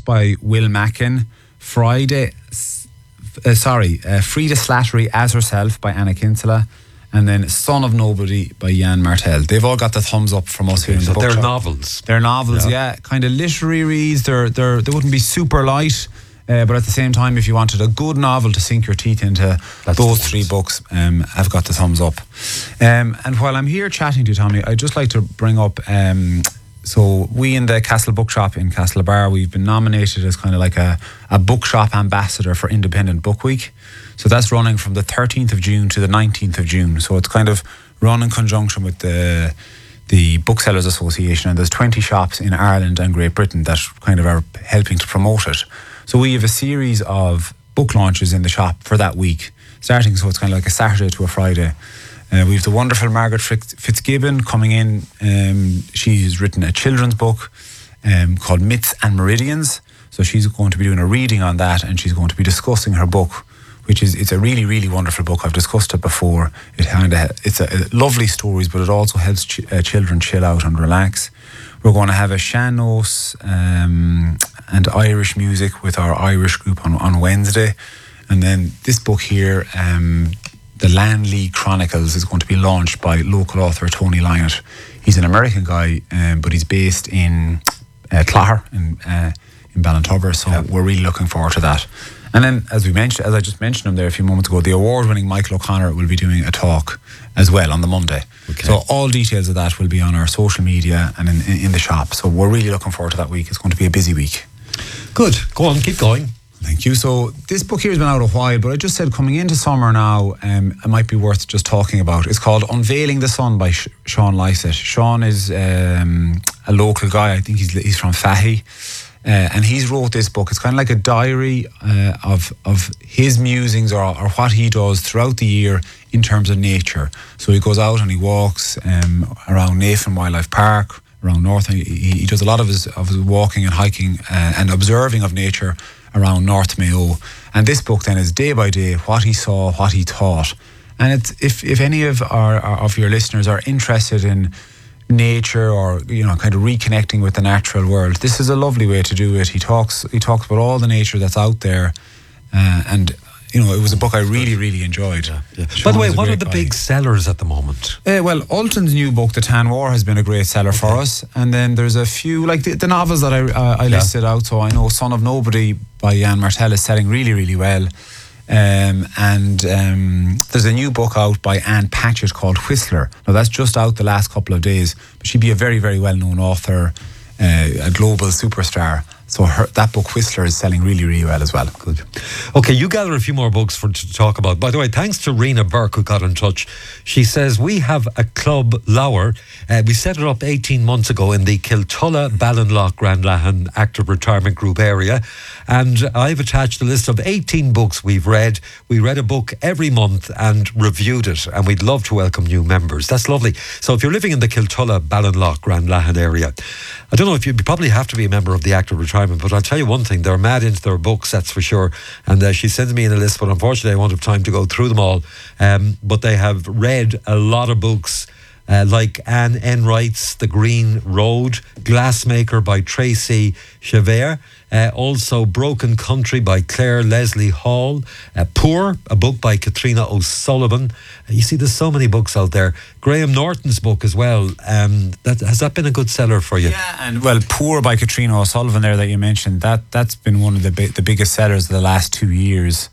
by Will Mackin. Frida Slattery as herself by Anna Kinsella. And then Son of Nobody by Jan Martel. They've all got the thumbs up from us here in the bookshop. They're novels. They're novels, yeah. Kind of literary reads. They wouldn't be super light, but at the same time, if you wanted a good novel to sink your teeth into, those three books have got the thumbs up. And while I'm here chatting to you, Tommy, I'd just like to bring up... So we in the Castle Bookshop in Castlebar, we've been nominated as kind of like a bookshop ambassador for Independent Book Week. So that's running from the 13th of June to the 19th of June. So it's kind of run in conjunction with the Booksellers Association, and there's 20 shops in Ireland and Great Britain that kind of are helping to promote it. So we have a series of book launches in the shop for that week, starting, so it's kind of like a Saturday to a Friday. We have the wonderful Margaret Fitzgibbon coming in. She's written a children's book called Myths and Meridians. So she's going to be doing a reading on that, and she's going to be discussing her book, it's a really, really wonderful book. I've discussed it before. It's a lovely stories, but it also helps children chill out and relax. We're going to have a sean-nós and Irish music with our Irish group on Wednesday. And then this book here, The Lanley Chronicles, is going to be launched by local author Tony Lyott. He's an American guy, but he's based in Clogher in Ballintubber, so we're really looking forward to that. And then, as I just mentioned him there a few moments ago, the award-winning Michael O'Connor will be doing a talk as well on the Monday. Okay. So all details of that will be on our social media and in the shop. So we're really looking forward to that week. It's going to be a busy week. Good. Go on, keep going. Thank you. So this book here has been out a while, but I just said coming into summer now, it might be worth just talking about. It's called Unveiling the Sun by Sean Lycett. Sean is a local guy. I think he's from Fahy. And he's wrote this book. It's kind of like a diary of his musings or what he does throughout the year in terms of nature. So he goes out and he walks around Navan Wildlife Park, around North. He does a lot of his walking and hiking and observing of nature around North Mayo. And this book then is day by day what he saw, what he thought. And it's, if any of your listeners are interested in nature or kind of reconnecting with the natural world, this is a lovely way to do it. He talks about all the nature that's out there, and it was a book I really, really enjoyed. Yeah. By the way, what are the big sellers at the moment? Well, Ulton's new book, The Tan War, has been a great seller for us, and then there's a few like the novels that I listed out. So I know Son of Nobody by Jan Martel is selling really, really well. And there's a new book out by Anne Patchett called Whistler. Now that's just out the last couple of days, but she'd be a very, very well-known author, a global superstar. So that book Whistler is selling really, really well as well. Good. Okay, you gather a few more books to talk about. By the way, thanks to Rena Burke who got in touch. She says, we have a club, Lower. We set it up 18 months ago in the Kiltulla, Ballinlough, Granlahan Active Retirement Group area. And I've attached a list of 18 books we've read. We read a book every month and reviewed it. And we'd love to welcome new members. That's lovely. So if you're living in the Kiltulla, Ballinlough, Granlahan area, I don't know if you probably have to be a member of the Active Retirement, but I'll tell you one thing, they're mad into their books, that's for sure. And she sends me in a list, but unfortunately I won't have time to go through them all. But they have read a lot of books like Anne Enright's The Green Road, Glassmaker by Tracy Chevere, also Broken Country by Claire Leslie Hall, Poor, a book by Katrina O'Sullivan. You see, there's so many books out there. Graham Norton's book as well. Has that been a good seller for you? Yeah, and well, Poor by Katrina O'Sullivan there that you mentioned, that's been one of the biggest sellers of the last 2 years.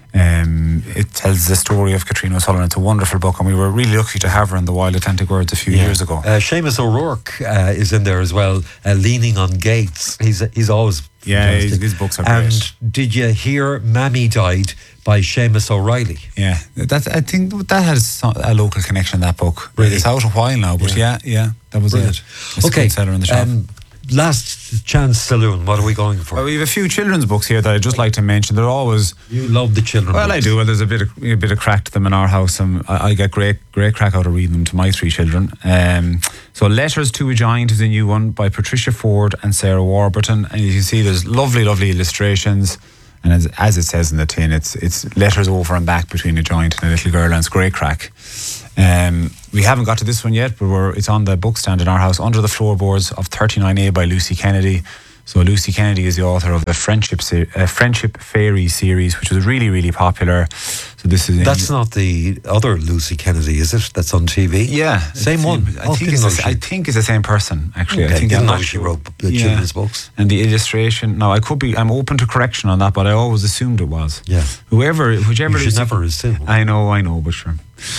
It tells the story of Katrina O'Sullivan. It's a wonderful book, and we were really lucky to have her in the Wild Atlantic Words a few years ago. Seamus O'Rourke is in there as well, Leaning on Gates. He's always fantastic. His books are great. And did you hear Mammy Died by Seamus O'Reilly? Yeah, I think that has a local connection, that book. Really? It's out a while now, but yeah that was it. It's a good seller in the shop. Last Chance Saloon, what are we going for? Well, we have a few children's books here that I'd just like to mention. They're always... You love the children's books. Well, I do. Well, there's a bit of crack to them in our house, and I get great crack out of reading them to my 3 children. So Letters to a Giant is a new one by Patricia Ford and Sarah Warburton, and you can see there's lovely illustrations, and as it says in the tin, it's letters over and back between a giant and a little girl, and it's great crack. We haven't got to this one yet, but it's on the book stand in our house, Under the Floorboards of 39A by Lucy Kennedy. So Lucy Kennedy is the author of the Friendship Fairy series, which was really, really popular. So this is That's not the other Lucy Kennedy, is it? That's on TV? Yeah, Same one. I think it's the same person, actually. Okay. I think didn't know she wrote the children's books. And the illustration. No, I'm open to correction on that, but I always assumed it was. Yeah. Whichever You should Lucy, never assume. I know, but sure.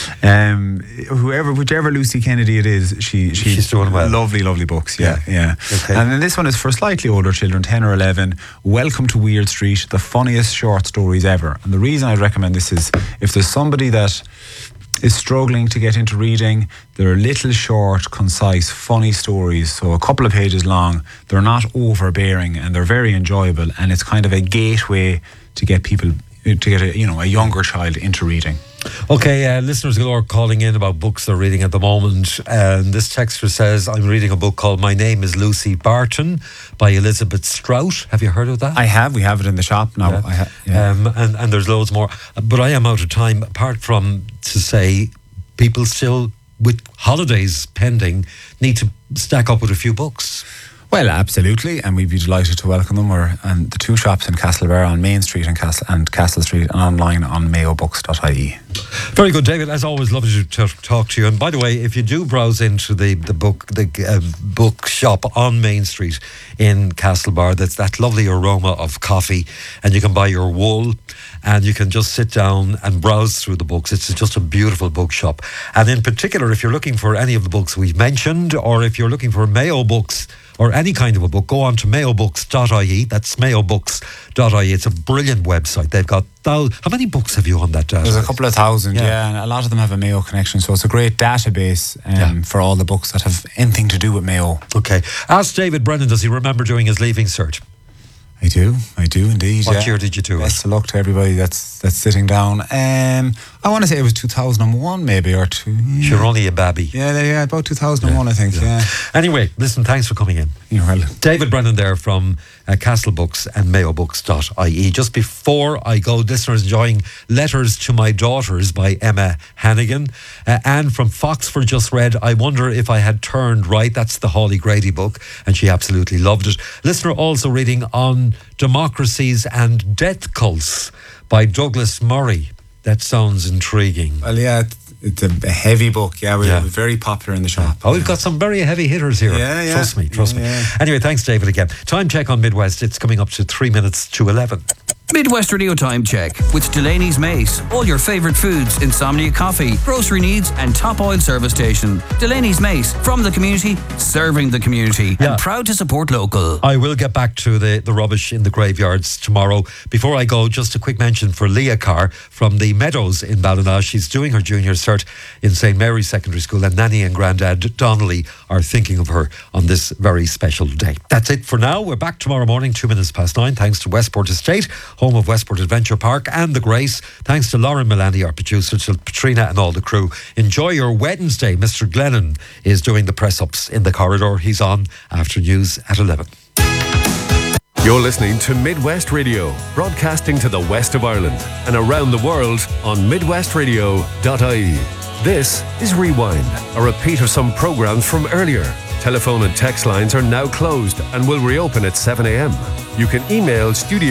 Whichever Lucy Kennedy it is, she's doing well. Lovely books. Yeah. Okay. And then this one is for slightly older children, 10 or 11. Welcome to Weird Street, the funniest short stories ever. And the reason I'd recommend this is if there's somebody that is struggling to get into reading, they're little, short, concise, funny stories, so a couple of pages long. They're not overbearing and they're very enjoyable, and it's kind of a gateway to get people, to get a younger child into reading. Okay, listeners galore calling in about books they're reading at the moment. And this texter says, I'm reading a book called My Name is Lucy Barton by Elizabeth Strout. Have you heard of that? I have. We have it in the shop now. Yeah. And there's loads more. But I am out of time, apart from to say people still, with holidays pending, need to stack up with a few books. Well, absolutely, and we'd be delighted to welcome them. And the two shops in Castlebar on Main Street and Castle Street, and online on mayobooks.ie. Very good, David. As always, lovely to talk to you. And by the way, if you do browse into the book shop on Main Street in Castlebar, that's that lovely aroma of coffee, and you can buy your wool, and you can just sit down and browse through the books. It's just a beautiful bookshop. And in particular, if you're looking for any of the books we've mentioned, or if you're looking for Mayo books or any kind of a book, go on to mayobooks.ie. That's mayobooks.ie. It's a brilliant website. They've got how many books have you on that? There's a couple of thousand, and a lot of them have a Mayo connection, so it's a great database for all the books that have anything to do with Mayo. Okay. Ask David Brennan, does he remember doing his Leaving Cert? I do indeed. What year did you do it? Best of luck to everybody that's sitting down. I want to say it was 2001 maybe, or two. You're only a babby. Yeah, about 2001 I think, yeah. Anyway, listen, thanks for coming in. You're welcome. David Brennan there from Castle Books and mayobooks.ie. Just before I go, listeners enjoying Letters to My Daughters by Emma Hannigan. Anne from Foxford just read I Wonder If I Had Turned Right. That's the Hawley Grady book, and she absolutely loved it. Listener also reading On Democracies and Death Cults by Douglas Murray. That sounds intriguing. Well, yeah, it's a heavy book. Yeah, we're very popular in the shop. Oh, we've got some very heavy hitters here. Yeah. Trust me. Anyway, thanks, David, again. Time check on Midwest. It's coming up to 3 minutes to 11. Midwest Radio Time Check with Delaney's Mace. All your favourite foods, Insomnia Coffee, grocery needs and top oil service station. Delaney's Mace, from the community, serving the community, and proud to support local. I will get back to the rubbish in the graveyards tomorrow. Before I go, just a quick mention for Leah Carr from the Meadows in Ballina. She's doing her junior cert in St. Mary's Secondary School, and Nanny and Grandad Donnelly are thinking of her on this very special day. That's it for now. We're back tomorrow morning, 9:02. Thanks to Westport Estate, home of Westport Adventure Park and the Grace. Thanks to Lauren Milani, our producer, to Patrina and all the crew. Enjoy your Wednesday. Mr. Glennon is doing the press-ups in the corridor. He's on after news at 11. You're listening to Midwest Radio, broadcasting to the west of Ireland and around the world on midwestradio.ie. This is Rewind, a repeat of some programmes from earlier. Telephone and text lines are now closed and will reopen at 7 a.m. You can email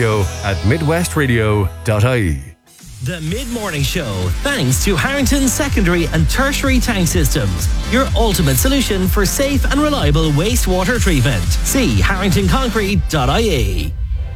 studio@midwestradio.ie. The Mid-Morning Show, thanks to Harrington Secondary and Tertiary Tank Systems, your ultimate solution for safe and reliable wastewater treatment. See harringtonconcrete.ie.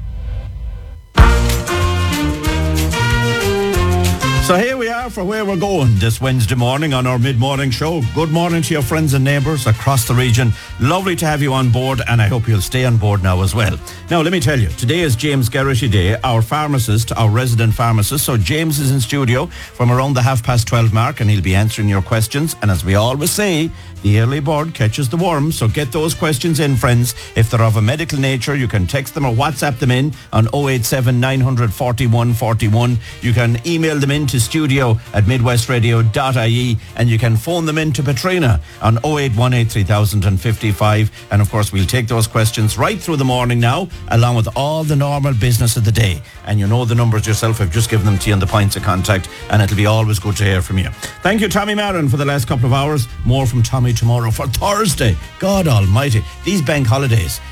So here we are for where we're going this Wednesday morning on our mid-morning show. Good morning to your friends and neighbours across the region. Lovely to have you on board, and I hope you'll stay on board now as well. Now, let me tell you, today is James Geraghty Day, our pharmacist, our resident pharmacist. So James is in studio from around the 12:30 mark, and he'll be answering your questions. And as we always say, the early bird catches the worm. So get those questions in, friends. If they're of a medical nature, you can text them or WhatsApp them in on 087 900 41 41. You can email them in to studio@midwestradio.ie, and you can phone them in to Patrina on 0818 3055. And of course, we'll take those questions right through the morning now, along with all the normal business of the day. And you know the numbers yourself. I've just given them to you on the points of contact, and it'll be always good to hear from you. Thank you, Tommy Marin, for the last couple of hours. More from Tommy tomorrow for Thursday. God almighty, these bank holidays,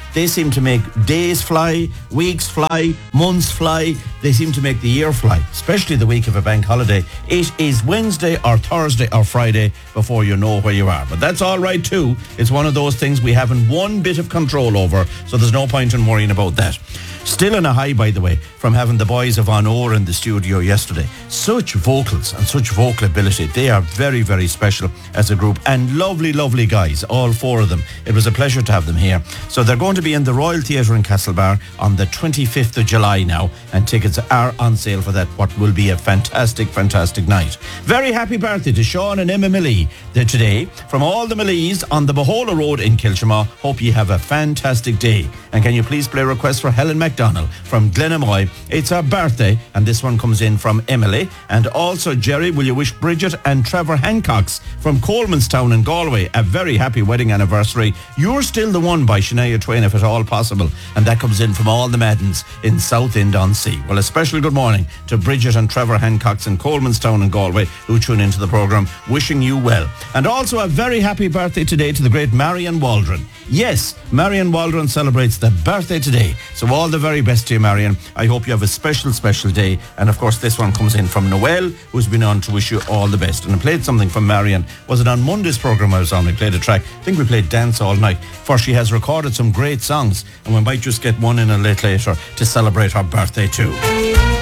They seem to make days fly, weeks fly, months fly. They seem to make the year fly, especially the week of a bank holiday. It is Wednesday or Thursday or Friday before you know where you are. But that's all right too. It's one of those things we haven't one bit of control over, so there's no point in worrying about that. Still in a high, by the way, from having the boys of An Óir in the studio yesterday. Such vocals and such vocal ability. They are very, very special as a group, and lovely, lovely guys, all four of them. It was a pleasure to have them here. So they're going to be in the Royal Theatre in Castlebar on the 25th of July now, and tickets are on sale for that, what will be a fantastic, fantastic night. Very happy birthday to Sean and Emma Millie today. From all the Millies on the Bahola Road in Kilchama, hope you have a fantastic day. And can you please play a request for Helen MacDonald from Glenamoy? It's her birthday, and this one comes in from Emily. And also, Jerry, will you wish Bridget and Trevor Hancocks from Colemanstown in Galway a very happy wedding anniversary. You're Still the One by Shania Twain, if at all possible. And that comes in from all the Maddens in Southend-on-Sea. Well, a special good morning to Bridget and Trevor Hancocks in Colemanstown in Galway, who tune into the programme, wishing you well. And also a very happy birthday today to the great Marion Waldron. Yes, Marion Waldron celebrates the birthday today. So all the very best to you, Marion. I hope you have a special, special day. And of course, this one comes in from Noel, who's been on to wish you all the best. And I played something from Marion. Was it on Monday's programme I was on? I played a track. I think we played Dance All Night. For she has recorded some great songs. And we might just get one in a little later to celebrate her birthday too.